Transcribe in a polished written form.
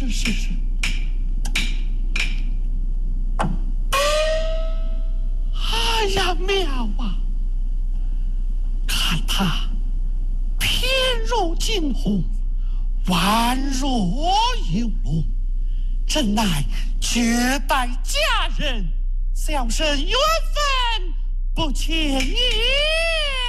是。哎呀，妙啊！看他翩如惊鸿，宛若游龙，真乃绝代佳人，小生缘分不浅也。